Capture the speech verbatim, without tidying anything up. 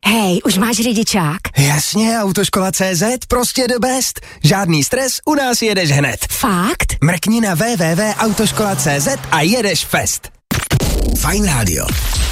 Hej, už máš řidičák? Jasně, Autoškola tečka cé zet, prostě the best. Žádný stres, u nás jedeš hned. Fakt? Mrkni na w w w tečka autoškola tečka cé zet a jedeš fest. Fajn rádio.